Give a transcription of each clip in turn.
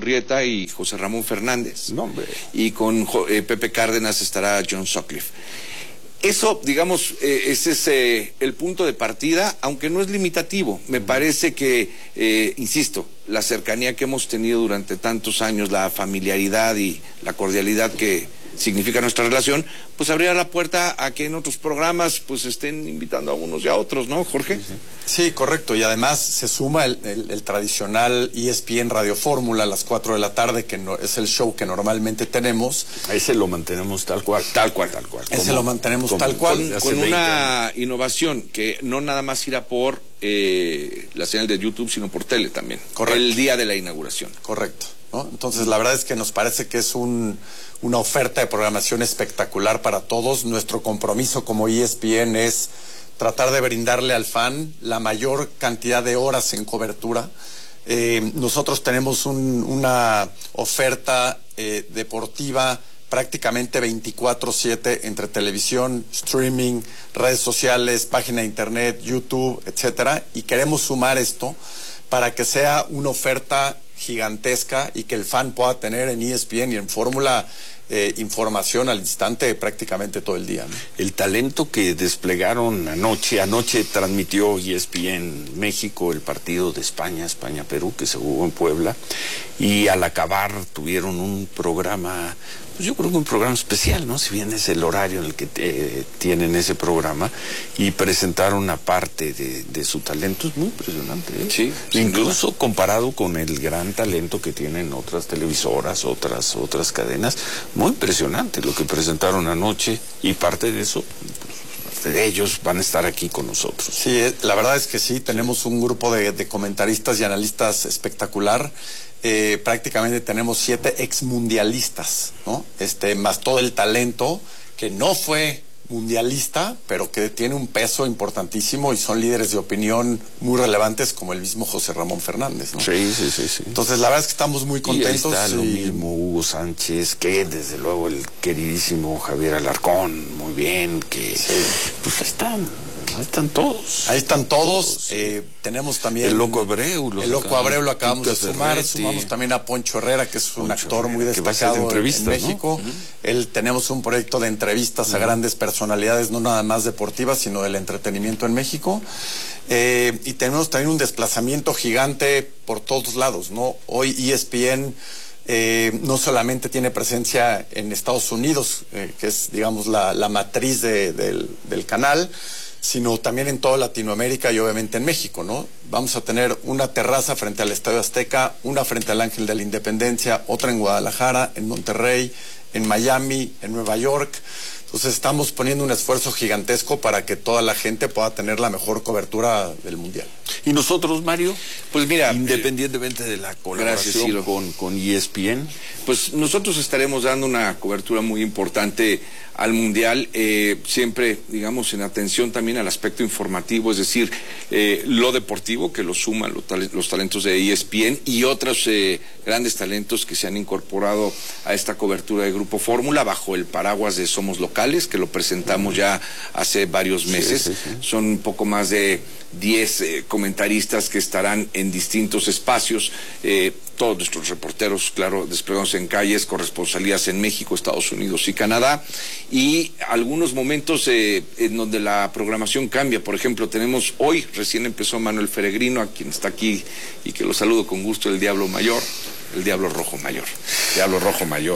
Murrieta y José Ramón Fernández. No, hombre. Y con Pepe Cárdenas estará John Sutcliffe. Eso, digamos, ese es el punto de partida, aunque no es limitativo. Me parece que, insisto, la cercanía que hemos tenido durante tantos años, la familiaridad y la cordialidad que significa nuestra relación, pues abrirá la puerta a que en otros programas pues estén invitando a unos y a otros, ¿no, Jorge? Sí, correcto, y además se suma el tradicional ESPN Radio Fórmula a las 4 de la tarde, que no, es el show que normalmente tenemos. Ese lo mantenemos tal cual. Tal cual. Ese lo mantenemos tal cual. Con una innovación que no nada más irá por la señal de YouTube, sino por tele también. Correcto. El día de la inauguración. Correcto, ¿no? Entonces la verdad es que nos parece que es una oferta de programación espectacular para todos. Nuestro compromiso como ESPN es tratar de brindarle al fan la mayor cantidad de horas en cobertura. Nosotros tenemos una oferta deportiva prácticamente 24/7 entre televisión, streaming, redes sociales, página de internet, YouTube, etcétera, y queremos sumar esto para que sea una oferta gigantesca y que el fan pueda tener en ESPN y en Fórmula información al instante prácticamente todo el día, ¿no? El talento que desplegaron anoche transmitió ESPN México el partido de España-Perú, que se jugó en Puebla, y al acabar tuvieron un programa, pues yo creo que un programa especial, ¿no? Si bien es el horario en el que tienen ese programa, y presentaron una parte de su talento. Es muy impresionante, ¿eh? Sí, incluso comparado con el gran talento que tienen otras televisoras, otras cadenas. Muy impresionante lo que presentaron anoche, y parte de eso, pues, de ellos van a estar aquí con nosotros. Sí, la verdad es que sí, tenemos un grupo de comentaristas y analistas espectacular. Prácticamente tenemos 7 exmundialistas, ¿no? Más todo el talento que no fue mundialista, pero que tiene un peso importantísimo y son líderes de opinión muy relevantes, como el mismo José Ramón Fernández, ¿no? Sí. Entonces la verdad es que estamos muy contentos. Y ahí está lo mismo Hugo Sánchez, que desde luego el queridísimo Javier Alarcón, muy bien, que pues ahí están todos. Ahí están todos. Tenemos también el Loco Abreu. El Loco Abreu lo acabamos de sumar. Sumamos también a Poncho Herrera, que es un actor muy destacado en México. ¿No? Tenemos un proyecto de entrevistas a grandes personalidades, no nada más deportivas, sino del entretenimiento en México. Y tenemos también un desplazamiento gigante por todos lados, ¿no? Hoy ESPN no solamente tiene presencia en Estados Unidos, que es, digamos, la matriz del canal, sino también en toda Latinoamérica y obviamente en México, ¿no? Vamos a tener una terraza frente al Estadio Azteca, una frente al Ángel de la Independencia, otra en Guadalajara, en Monterrey, en Miami, en Nueva York. Entonces estamos poniendo un esfuerzo gigantesco para que toda la gente pueda tener la mejor cobertura del Mundial. ¿Y nosotros, Mario? Pues mira, independientemente de la colaboración con ESPN, pues nosotros estaremos dando una cobertura muy importante al Mundial, siempre, digamos, en atención también al aspecto informativo, es decir, lo deportivo, que lo suman los talentos de ESPN y otros grandes talentos que se han incorporado a esta cobertura de Grupo Fórmula bajo el paraguas de Somos Locales, que lo presentamos ya hace varios meses. Sí. Son un poco más de 10 comentaristas que estarán en distintos espacios, todos nuestros reporteros, claro, desplegados en calles, corresponsalías en México, Estados Unidos y Canadá, y algunos momentos en donde la programación cambia. Por ejemplo, tenemos hoy, recién empezó Manuel Feregrino, a quien está aquí y que lo saludo con gusto, el Diablo Mayor, el Diablo Rojo Mayor, Diablo Rojo Mayor.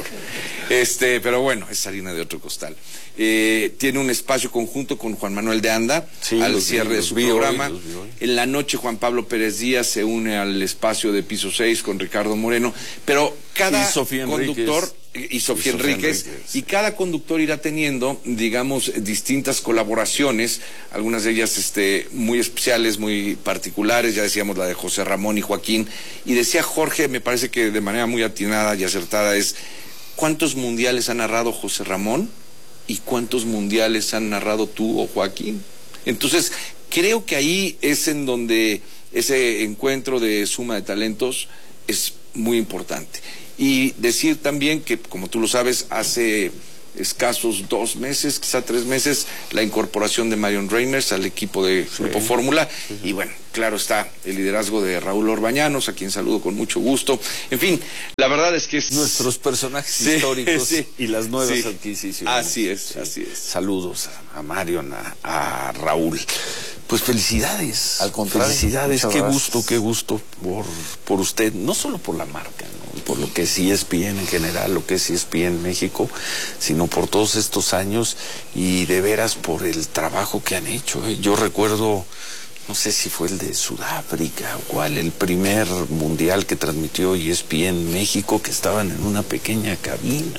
Pero bueno, es harina de otro costal. Tiene un espacio conjunto con Juan Manuel de Anda, sí, al cierre de su programa. En la noche Juan Pablo Pérez Díaz se une al espacio de Piso 6 con Ricardo Moreno, pero cada conductor y Sofía Enríquez, y cada conductor irá teniendo, digamos, distintas colaboraciones, algunas de ellas muy especiales, muy particulares. Ya decíamos la de José Ramón y Joaquín, y decía Jorge, me parece que de manera muy atinada y acertada, es ¿cuántos mundiales ha narrado José Ramón y cuántos mundiales han narrado tú o Joaquín? Entonces creo que ahí es en donde ese encuentro de suma de talentos es muy importante. Y decir también que, como tú lo sabes, hace escasos 2 meses, quizá 3 meses, la incorporación de Marion Reimers al equipo de Grupo Fórmula. Y bueno, claro está el liderazgo de Raúl Orbañanos, a quien saludo con mucho gusto. En fin, la verdad es que es... Nuestros personajes históricos y las nuevas adquisiciones. Así es, así es. Saludos a Marion, a Raúl. Pues felicidades. Al contrario. Felicidades, qué gusto por usted, no solo por la marca, ¿no? Por lo que es ESPN en general, lo que es ESPN México, sino por todos estos años y de veras por el trabajo que han hecho. Yo recuerdo, no sé si fue el de Sudáfrica o cuál, el primer mundial que transmitió ESPN México, que estaban en una pequeña cabina.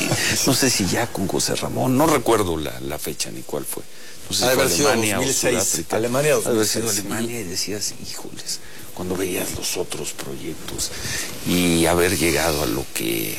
Y no sé si ya con José Ramón, no recuerdo la fecha ni cuál fue. No sé si fue Alemania o Sudáfrica. Alemania 2006. Haber sido Alemania y decías, híjoles, cuando veías los otros proyectos y haber llegado a lo que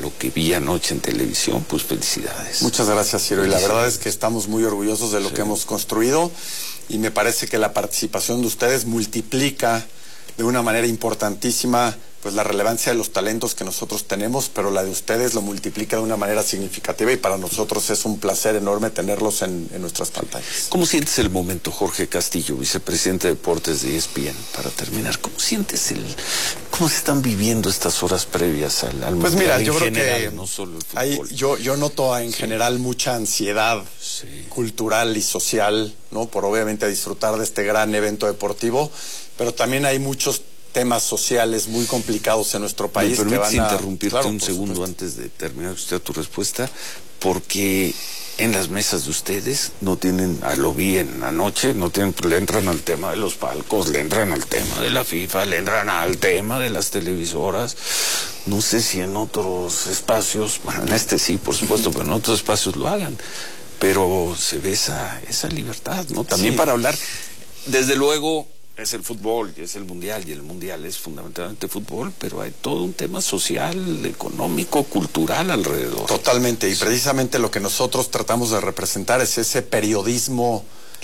vi anoche en televisión, pues felicidades. Muchas gracias, Ciro. Y la verdad es que estamos muy orgullosos de lo que hemos construido y me parece que la participación de ustedes multiplica de una manera importantísima pues la relevancia de los talentos que nosotros tenemos, pero la de ustedes lo multiplica de una manera significativa y para nosotros es un placer enorme tenerlos en nuestras pantallas. ¿Cómo sientes el momento, Jorge Castillo, vicepresidente de Deportes de ESPN, para terminar? ¿Cómo sientes cómo se están viviendo estas horas previas al mundial? Pues mira, yo creo general, que no solo el fútbol. yo noto en general mucha ansiedad cultural y social, ¿no? Por obviamente disfrutar de este gran evento deportivo, pero también hay muchos temas sociales muy complicados en nuestro país. ¿Me permites interrumpirte claro, un segundo antes de terminar usted tu respuesta? Porque en las mesas de ustedes no tienen, lo vi en anoche, no tienen, le entran al tema de los palcos, le entran al tema de la FIFA, le entran al tema de las televisoras. No sé si en otros espacios, bueno, en este sí, por supuesto, pero en otros espacios lo hagan. Pero se ve esa libertad, ¿no? También para hablar, desde luego, es el fútbol, es el mundial, y el mundial es fundamentalmente fútbol, pero hay todo un tema social, económico, cultural alrededor. Totalmente, y precisamente lo que nosotros tratamos de representar es ese periodismo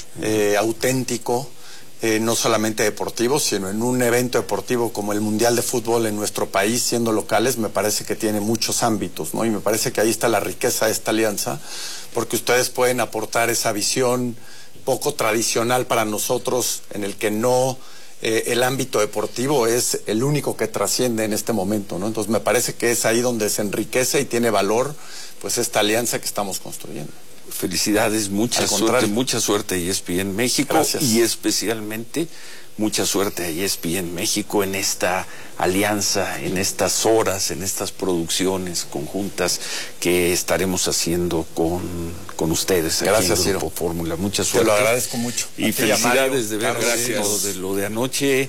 auténtico, no solamente deportivo, sino en un evento deportivo como el Mundial de Fútbol en nuestro país, siendo locales, me parece que tiene muchos ámbitos, ¿no? Y me parece que ahí está la riqueza de esta alianza, porque ustedes pueden aportar esa visión poco tradicional para nosotros, en el que no el ámbito deportivo es el único que trasciende en este momento, ¿no? Entonces me parece que es ahí donde se enriquece y tiene valor pues esta alianza que estamos construyendo. Felicidades, mucha suerte a ESPN México. Gracias. Y especialmente mucha suerte a ESPN México en esta alianza, en estas horas, en estas producciones conjuntas que estaremos haciendo con ustedes. Gracias, aquí en Grupo Fórmula. Mucha suerte. Te lo agradezco mucho. Y felicidades de ver gracias. lo de anoche.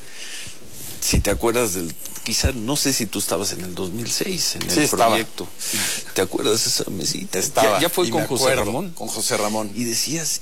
Si te acuerdas quizá, no sé si tú estabas en el 2006, en el proyecto. ¿Te acuerdas de esa mesita? Estaba. Ya fue con José Ramón. Con José Ramón. Y decías,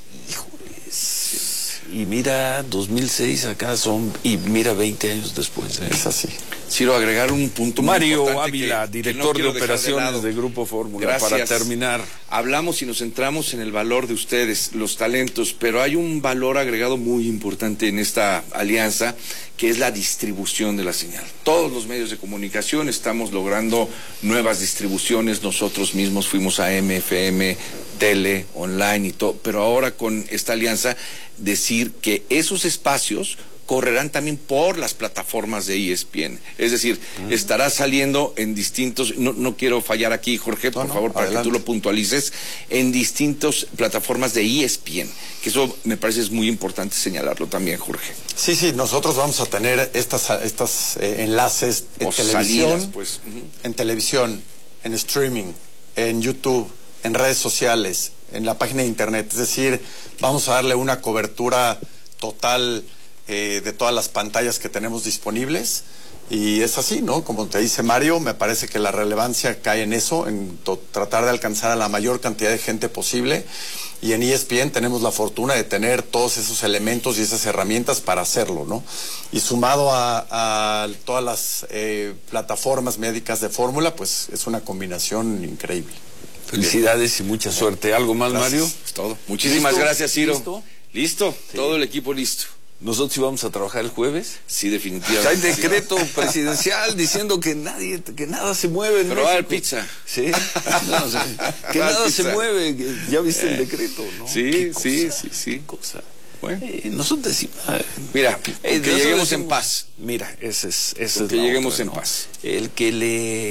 híjoles, y mira, 2006 acá y mira 20 años después. Es así. Quiero agregar un punto Mario muy Ávila, director de operaciones de Grupo Fórmula, para terminar. Hablamos y nos centramos en el valor de ustedes, los talentos, pero hay un valor agregado muy importante en esta alianza, que es la distribución de la señal. Todos los medios de comunicación estamos logrando nuevas distribuciones, nosotros mismos fuimos a MFM, tele, online y todo, pero ahora con esta alianza, decir que esos espacios correrán también por las plataformas de ESPN. Es decir, estará saliendo en distintos, no quiero fallar aquí, Jorge, por favor, para que tú lo puntualices, en distintas plataformas de ESPN, que eso me parece es muy importante señalarlo también, Jorge. Sí, nosotros vamos a tener estas enlaces en televisión, salidas, pues. en televisión, en streaming, en YouTube, en redes sociales, en la página de internet. Es decir, vamos a darle una cobertura total de todas las pantallas que tenemos disponibles, y es así, ¿no? Como te dice Mario, me parece que la relevancia cae en eso, en tratar de alcanzar a la mayor cantidad de gente posible, y en ESPN tenemos la fortuna de tener todos esos elementos y esas herramientas para hacerlo, ¿no? Y sumado a todas las plataformas médicas de Fórmula, pues es una combinación increíble. Felicidades y mucha suerte. ¿Algo más, Gracias. Mario? Es todo. Muchísimas gracias, Ciro. ¿Listo? ¿Listo? Sí. Todo el equipo listo. nosotros íbamos a trabajar el jueves. Sí, definitivamente. Hay decreto presidencial diciendo que nada se mueve. Pero va a haber pizza. Sí. No, que nada se mueve. Ya viste el decreto, ¿no? Sí. Cosa. Bueno. Nosotros decimos, mira, que lleguemos en paz. Mira, ese es que lleguemos en paz. El que le